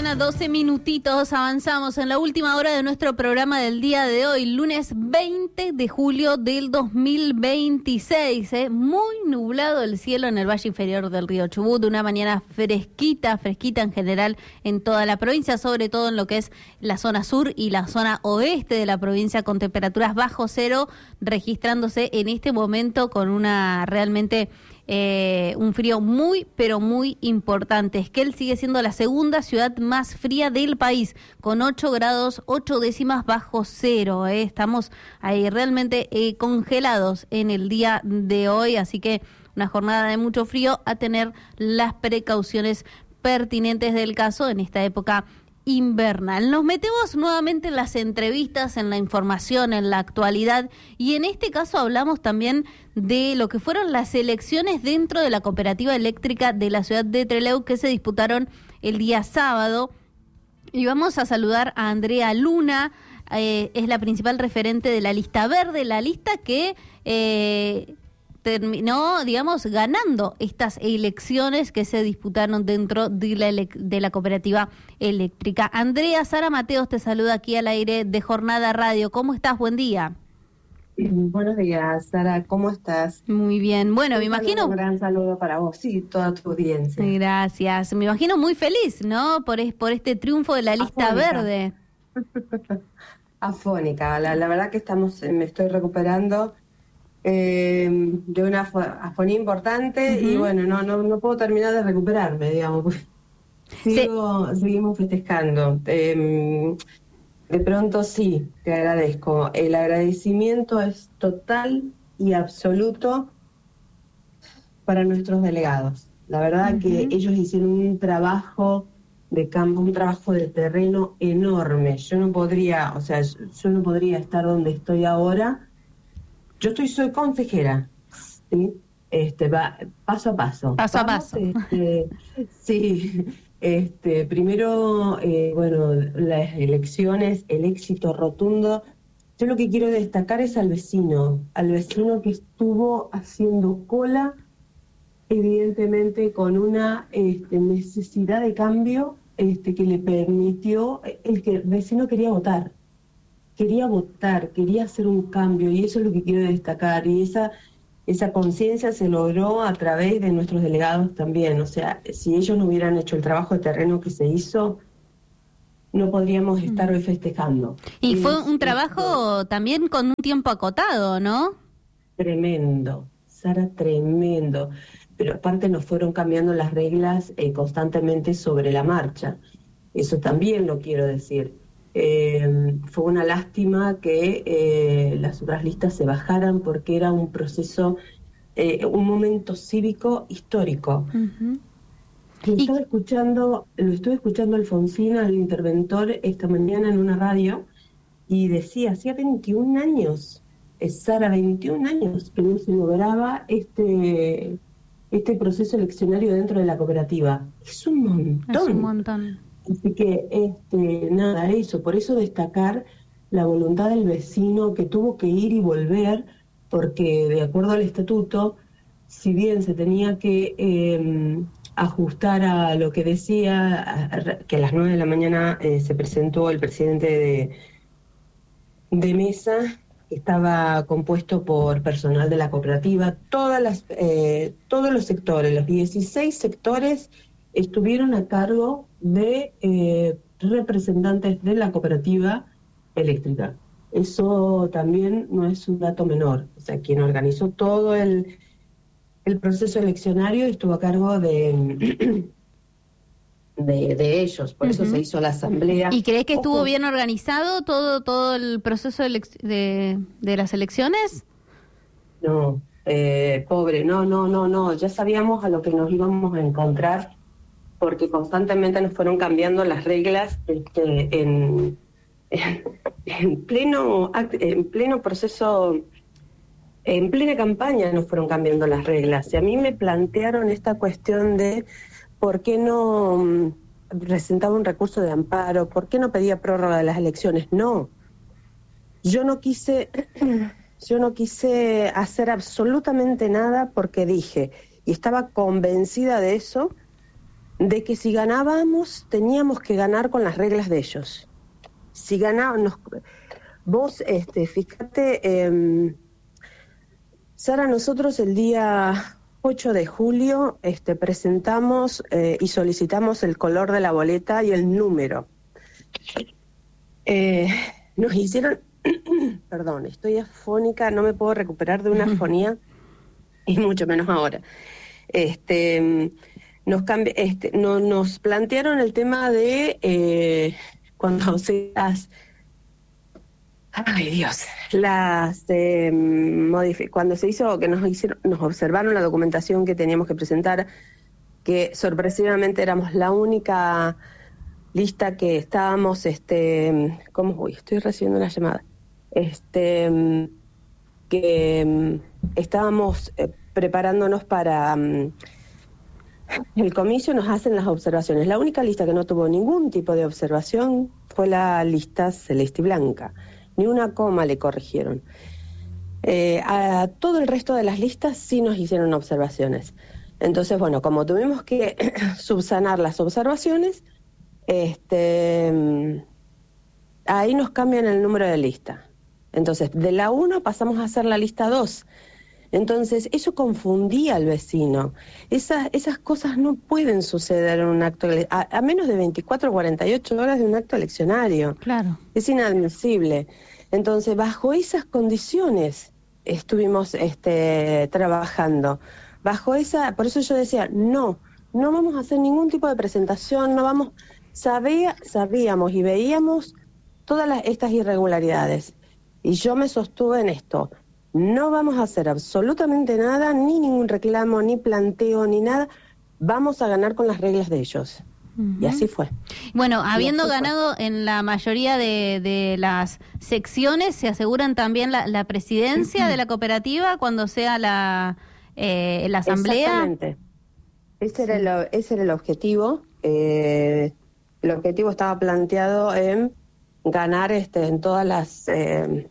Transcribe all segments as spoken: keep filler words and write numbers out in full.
mañana, doce minutitos, avanzamos en la última hora de nuestro programa del día de hoy, lunes veinte de julio del dos mil veintiséis, ¿eh? Muy nublado el cielo en el valle inferior del río Chubut, una mañana fresquita, fresquita en general en toda la provincia, sobre todo en lo que es la zona sur y la zona oeste de la provincia, con temperaturas bajo cero, registrándose en este momento con una realmente... Eh, un frío muy, pero muy importante. Esquel sigue siendo la segunda ciudad más fría del país, con ocho grados, ocho décimas bajo cero. Eh. Estamos ahí realmente eh, congelados en el día de hoy, así que una jornada de mucho frío, a tener las precauciones pertinentes del caso en esta época invernal. Nos metemos nuevamente en las entrevistas, en la información, en la actualidad, y en este caso hablamos también de lo que fueron las elecciones dentro de la cooperativa eléctrica de la ciudad de Trelew, que se disputaron el día sábado. Y vamos a saludar a Andrea Luna, eh, es la principal referente de la lista verde, la lista que eh, terminó, digamos, ganando estas elecciones que se disputaron dentro de la, ele- de la cooperativa eléctrica. Andrea, Sara Mateos te saluda aquí al aire de Jornada Radio. ¿Cómo estás? Buen día. Buenos días, Sara, ¿cómo estás? Muy bien. Bueno, un me imagino... Un gran saludo para vos, sí, toda tu audiencia. Gracias. Me imagino muy feliz, ¿no? Por, es, por este triunfo de la lista Afónica. verde. Afónica, la, la verdad que estamos, me estoy recuperando eh, de una afonía importante. Uh-huh. Y bueno, no, no, no puedo terminar de recuperarme, digamos. Sigo, sí. Seguimos festejando. Eh, De pronto sí, te agradezco. El agradecimiento es total y absoluto para nuestros delegados. La verdad uh-huh. que ellos hicieron un trabajo de campo, un trabajo de terreno enorme. Yo no podría, o sea, yo no podría estar donde estoy ahora. Yo estoy, soy consejera, ¿sí? Este, va, paso a paso. Paso a Vamos, paso. Este, sí. Este, primero, eh, bueno, las elecciones, el éxito rotundo. Yo lo que quiero destacar es al vecino, al vecino que estuvo haciendo cola, evidentemente con una este, necesidad de cambio este, que le permitió, el que el vecino quería votar, quería votar, quería hacer un cambio, y eso es lo que quiero destacar, y esa... Esa conciencia se logró a través de nuestros delegados también. O sea, si ellos no hubieran hecho el trabajo de terreno que se hizo, no podríamos estar hoy festejando. Y es, fue un trabajo también con un tiempo acotado, ¿no? Tremendo, Sara, tremendo. Pero aparte nos fueron cambiando las reglas eh, constantemente sobre la marcha. Eso también lo quiero decir. Eh, fue una lástima que eh, las otras listas se bajaran porque era un proceso, eh, un momento cívico histórico. Uh-huh. Lo estaba y... escuchando, lo estuve escuchando a Alfonsín, al interventor, esta mañana en una radio, y decía, hacía veintiún años, eh, Sara, veintiún años que no se lograba este, este proceso eleccionario dentro de la cooperativa. Es un montón. Es un montón. Así que, este, nada, eso, por eso destacar la voluntad del vecino que tuvo que ir y volver, porque de acuerdo al estatuto, si bien se tenía que eh, ajustar a lo que decía, a, que a las nueve de la mañana eh, se presentó el presidente de, de mesa, que estaba compuesto por personal de la cooperativa, todas las, eh, todos los sectores, los dieciséis sectores estuvieron a cargo de eh, representantes de la cooperativa eléctrica. Eso también no es un dato menor. O sea, quien organizó todo el, el proceso eleccionario estuvo a cargo de, de, de ellos. Por uh-huh. eso se hizo la asamblea. ¿Y crees que estuvo Ojo. bien organizado todo, todo el proceso de, de, de las elecciones? No, eh, pobre, no, no, no, no. Ya sabíamos a lo que nos íbamos a encontrar, porque constantemente nos fueron cambiando las reglas este, en, en, en, pleno, en pleno proceso, en plena campaña nos fueron cambiando las reglas. Y a mí me plantearon esta cuestión de por qué no um, presentaba un recurso de amparo, por qué no pedía prórroga de las elecciones. No, yo no quise, yo no quise hacer absolutamente nada porque dije, y estaba convencida de eso, de que si ganábamos teníamos que ganar con las reglas de ellos. Si ganábamos, vos, este, fíjate, eh, Sara, nosotros el día ocho de julio este, presentamos eh, y solicitamos el color de la boleta y el número. Eh, nos hicieron, perdón, estoy afónica, no me puedo recuperar de una afonía, y mucho menos ahora. Este, nos, cambi- este, no, nos plantearon el tema de eh, cuando se las... Ay, Dios, las eh, modifi- cuando se hizo, que nos hicieron, nos observaron la documentación que teníamos que presentar, que sorpresivamente éramos la única lista que estábamos, este, ¿cómo? Uy, estoy recibiendo una llamada. Este, que estábamos eh, preparándonos para um, el comicio, nos hacen las observaciones. La única lista que no tuvo ningún tipo de observación fue la lista celeste y blanca. Ni una coma le corrigieron. Eh, a todo el resto de las listas sí nos hicieron observaciones. Entonces, bueno, como tuvimos que subsanar las observaciones, este, ahí nos cambian el número de lista. Entonces, de la uno pasamos a hacer la lista dos. Entonces, eso confundía al vecino. Esas, esas cosas no pueden suceder en un acto, a, a menos de veinticuatro o cuarenta y ocho horas de un acto eleccionario. Claro. Es inadmisible. Entonces, bajo esas condiciones estuvimos este, trabajando. Bajo esa, por eso yo decía, no, no vamos a hacer ningún tipo de presentación, no vamos, sabía, sabíamos y veíamos todas las, estas irregularidades. Y yo me sostuve en esto. No vamos a hacer absolutamente nada, ni ningún reclamo, ni planteo, ni nada. Vamos a ganar con las reglas de ellos. Uh-huh. Y así fue. Bueno, habiendo ganado fue. en la mayoría de, de las secciones, ¿se aseguran también la, la presidencia uh-huh. de la cooperativa cuando sea la, eh, la asamblea? Exactamente. Ese, sí. era, el, ese era el objetivo. Eh, el objetivo estaba planteado en ganar este, en todas las... Eh,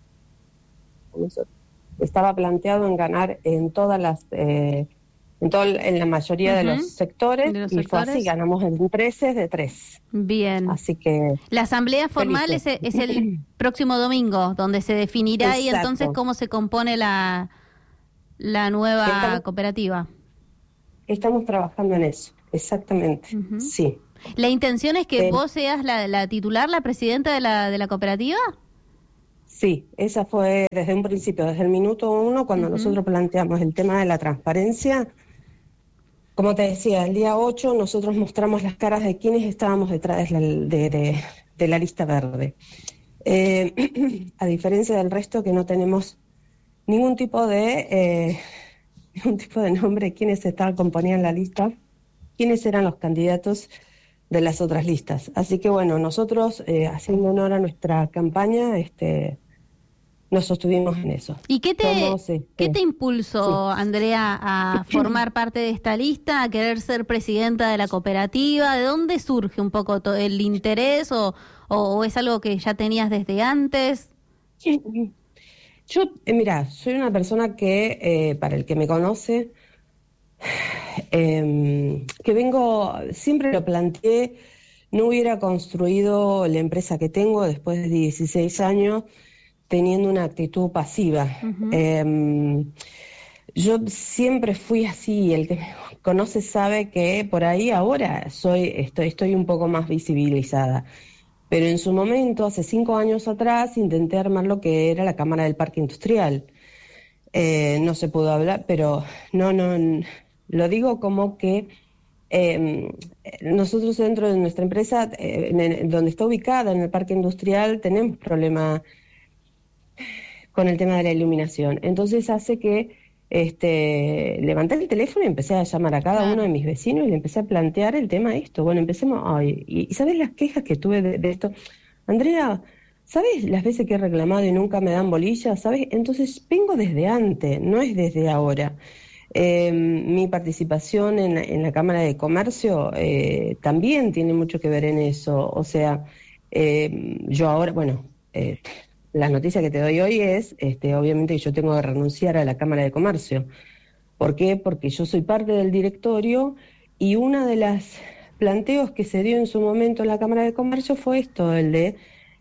estaba planteado en ganar en todas las eh, en, todo, en la mayoría uh-huh. de los sectores de los y sectores. Fue así, ganamos en trece de tres. Bien. Así que la asamblea formal es, es el próximo domingo, donde se definirá Exacto. y entonces cómo se compone la la nueva estamos, cooperativa. Estamos trabajando en eso, exactamente. Uh-huh. Sí. ¿La intención es que eh, vos seas la, la titular, la presidenta de la de la cooperativa? Sí, esa fue desde un principio, desde el minuto uno, cuando uh-huh. nosotros planteamos el tema de la transparencia. Como te decía, el día ocho nosotros mostramos las caras de quienes estábamos detrás de la, de, de, de la lista verde. Eh, a diferencia del resto, que no tenemos ningún tipo de eh, ningún tipo de nombre de quienes estaban componían la lista, quiénes eran los candidatos de las otras listas. Así que bueno, nosotros, eh, haciendo honor a nuestra campaña, este... nos sostuvimos en eso. ¿Y qué te, Somos, este, ¿qué te impulsó, sí. Andrea, a formar parte de esta lista, a querer ser presidenta de la cooperativa? ¿De dónde surge un poco todo el interés o, o, o es algo que ya tenías desde antes? Yo, eh, mira, soy una persona que, eh, para el que me conoce, eh, que vengo, siempre lo planteé, no hubiera construido la empresa que tengo después de dieciséis años, teniendo una actitud pasiva. Uh-huh. Eh, yo siempre fui así, el que me conoce sabe que por ahí ahora soy, estoy, estoy un poco más visibilizada. Pero en su momento, hace cinco años atrás, intenté armar lo que era la Cámara del Parque Industrial. Eh, no se pudo hablar, pero no, no, lo digo como que eh, nosotros dentro de nuestra empresa, eh, en el, donde está ubicada, en el Parque Industrial, tenemos problemas con el tema de la iluminación. Entonces hace que este, levanté el teléfono y empecé a llamar a cada uno de mis vecinos y le empecé a plantear el tema de esto. Bueno, empecemos, ay, y, y ¿sabes las quejas que tuve de, de esto? Andrea, ¿sabes las veces que he reclamado y nunca me dan bolilla? ¿Sabes? Entonces vengo desde antes, no es desde ahora. Eh, mi participación en la, en la Cámara de Comercio eh, también tiene mucho que ver en eso. O sea, eh, yo ahora, bueno... Eh, la noticia que te doy hoy es, este, obviamente, que yo tengo que renunciar a la Cámara de Comercio. ¿Por qué? Porque yo soy parte del directorio y una de las planteos que se dio en su momento en la Cámara de Comercio fue esto, el de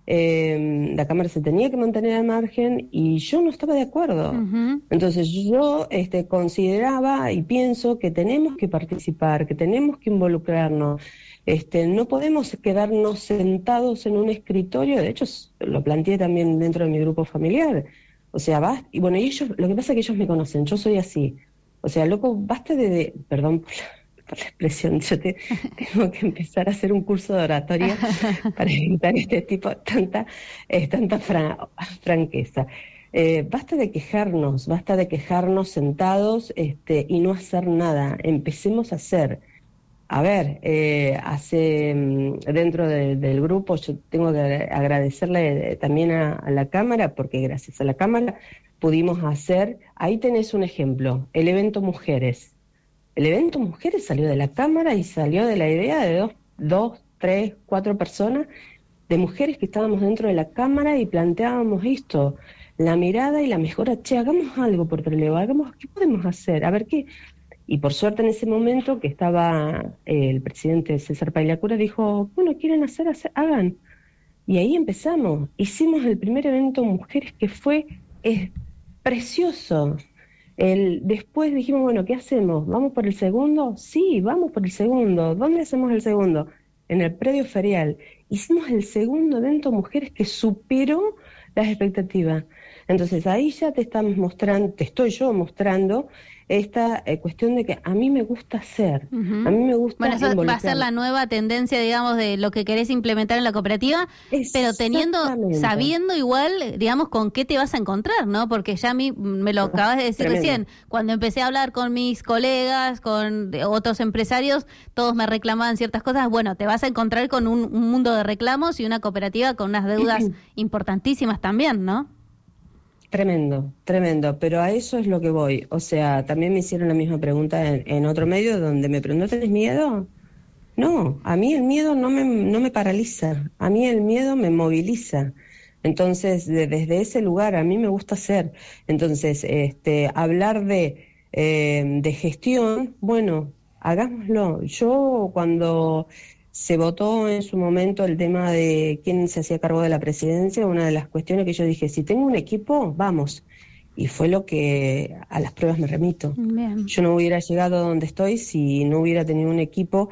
eh, la Cámara se tenía que mantener al margen y yo no estaba de acuerdo. Uh-huh. Entonces yo este, consideraba y pienso que tenemos que participar, que tenemos que involucrarnos. Este, no podemos quedarnos sentados en un escritorio, de hecho lo planteé también dentro de mi grupo familiar. O sea, basta, y bueno, y ellos, lo que pasa es que ellos me conocen, yo soy así. O sea, loco, basta de, de perdón por la, por la expresión, yo te, tengo que empezar a hacer un curso de oratoria para evitar este tipo, tanta, eh, tanta fra, franqueza. Eh, basta de quejarnos, basta de quejarnos sentados este, y no hacer nada, empecemos a hacer. A ver, eh, hace dentro de, del grupo yo tengo que agradecerle también a, a la Cámara, porque gracias a la Cámara pudimos hacer, ahí tenés un ejemplo, el evento Mujeres. El evento Mujeres salió de la Cámara y salió de la idea de dos, dos, tres, cuatro personas, de mujeres que estábamos dentro de la Cámara y planteábamos esto, la mirada y la mejora, che, hagamos algo por relevo, hagamos, ¿qué podemos hacer? A ver qué... Y por suerte en ese momento que estaba eh, el presidente César Pagliacura dijo, bueno, quieren hacer, hacer, hagan. Y ahí empezamos. Hicimos el primer evento Mujeres que fue es, precioso. El, después dijimos, bueno, ¿qué hacemos? ¿Vamos por el segundo? Sí, vamos por el segundo. ¿Dónde hacemos el segundo? En el predio ferial. Hicimos el segundo evento Mujeres que superó las expectativas. Entonces ahí ya te estamos mostrando, te estoy yo mostrando esta eh, cuestión de que a mí me gusta hacer, uh-huh. a mí me gusta Bueno, eso va a ser la nueva tendencia, digamos, de lo que querés implementar en la cooperativa, pero teniendo, sabiendo igual, digamos, con qué te vas a encontrar, ¿no? Porque ya a mí, me lo acabas de decir Tremendo. recién, cuando empecé a hablar con mis colegas, con otros empresarios, todos me reclamaban ciertas cosas. Bueno, te vas a encontrar con un, un mundo de reclamos y una cooperativa con unas deudas importantísimas también, ¿no? Tremendo, tremendo, pero a eso es lo que voy. O sea, también me hicieron la misma pregunta en, en otro medio donde me preguntó, ¿tenés miedo? No, a mí el miedo no me, no me paraliza, a mí el miedo me moviliza. Entonces, de, desde ese lugar a mí me gusta hacer. Entonces, este, hablar de, eh, de gestión, bueno, hagámoslo. Yo cuando... se votó en su momento el tema de quién se hacía cargo de la presidencia, una de las cuestiones que yo dije, si tengo un equipo, vamos. Y fue lo que a las pruebas me remito. Bien. Yo no hubiera llegado a donde estoy si no hubiera tenido un equipo,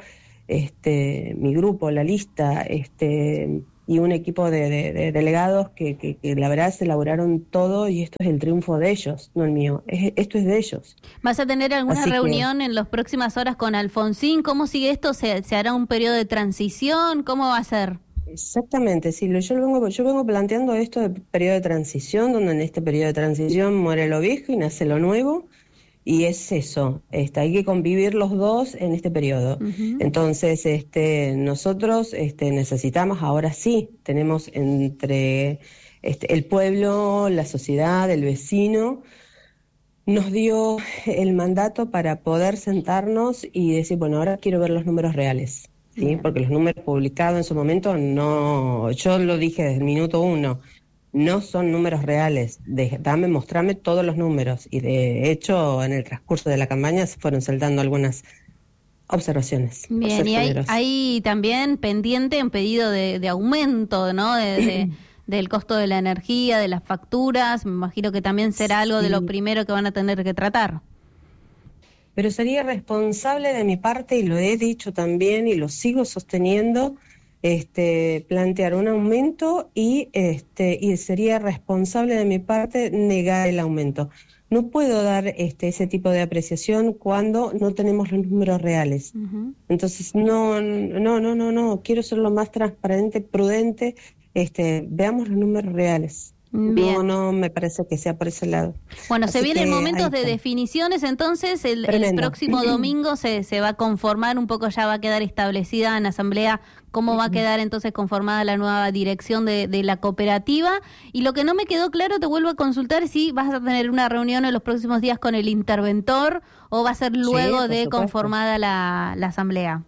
este, mi grupo, la lista, este, y un equipo de, de, de delegados que, que, que la verdad se elaboraron todo y esto es el triunfo de ellos, no el mío, es, esto es de ellos. ¿Vas a tener alguna Así reunión que, en las próximas horas con Alfonsín? ¿Cómo sigue esto? ¿Se, se hará un periodo de transición? ¿Cómo va a ser? Exactamente, sí, yo, lo vengo, yo vengo planteando esto de periodo de transición, donde en este periodo de transición muere lo viejo y nace lo nuevo. Y es eso, este, hay que convivir los dos en este periodo. Uh-huh. Entonces, este, nosotros este, necesitamos, ahora sí, tenemos entre este, el pueblo, la sociedad, el vecino, nos dio el mandato para poder sentarnos y decir, bueno, ahora quiero ver los números reales, ¿sí? Yeah. Porque los números publicados en su momento, no, yo lo dije desde el minuto uno, no son números reales, de, dame, mostrame todos los números. Y de hecho, en el transcurso de la campaña se fueron saltando algunas observaciones. Bien, y hay, hay también pendiente un pedido de, de aumento, ¿no? De, de, del costo de la energía, de las facturas. Me imagino que también será algo sí. de lo primero que van a tener que tratar. Pero sería responsable de mi parte, y lo he dicho también y lo sigo sosteniendo, Este, plantear un aumento y este y sería responsable de mi parte negar el aumento. No puedo dar este ese tipo de apreciación cuando no tenemos los números reales. Uh-huh. Entonces no no no no no quiero ser lo más transparente, prudente. Este, veamos los números reales. Bien. No, no me parece que sea por ese lado. Bueno, Así se vienen momentos de definiciones, entonces el, el próximo domingo se, se va a conformar, un poco ya va a quedar establecida en asamblea cómo va a quedar entonces conformada la nueva dirección de, de la cooperativa. Y lo que no me quedó claro, te vuelvo a consultar si vas a tener una reunión en los próximos días con el interventor o va a ser luego sí, de supuesto. conformada la, la asamblea.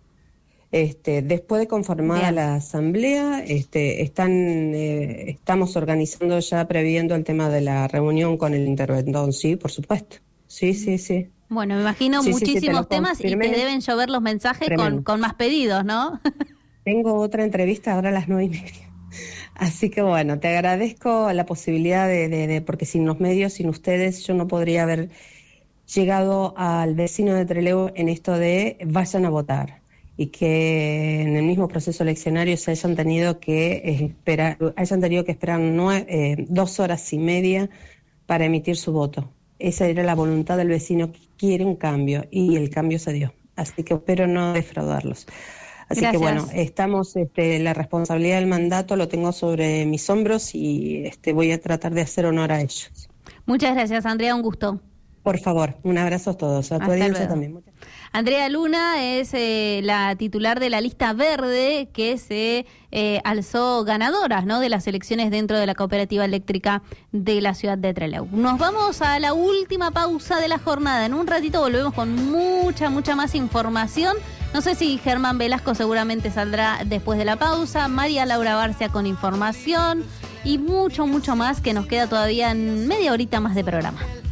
Este, después de conformada Bien. la asamblea, este, están, eh, estamos organizando ya, previendo el tema de la reunión con el interventor, sí, por supuesto. Sí, sí, sí. Bueno, me imagino sí, muchísimos sí, sí, te temas y te deben llover los mensajes con, con más pedidos, ¿no? Tengo otra entrevista ahora a las nueve y media. Así que bueno, te agradezco la posibilidad de, de, de, porque sin los medios, sin ustedes, yo no podría haber llegado al vecino de Trelew en esto de vayan a votar y que en el mismo proceso eleccionario se hayan tenido que esperar, hayan tenido que esperar nueve, eh, dos horas y media para emitir su voto. Esa era la voluntad del vecino, que quiere un cambio y el cambio se dio. Así que espero no defraudarlos. Así Gracias. que bueno, estamos, este, la responsabilidad del mandato lo tengo sobre mis hombros y este, voy a tratar de hacer honor a ellos. Muchas gracias, Andrea, un gusto. Por favor, un abrazo a todos, a tu audiencia también. Muchas Andrea Luna es eh, la titular de la lista verde que se eh, alzó ganadoras, ¿no?, de las elecciones dentro de la cooperativa eléctrica de la ciudad de Trelew. Nos vamos a la última pausa de la jornada. En un ratito volvemos con mucha, mucha más información. No sé si Germán Velasco seguramente saldrá después de la pausa, María Laura Barcia con información y mucho, mucho más que nos queda todavía en media horita más de programa.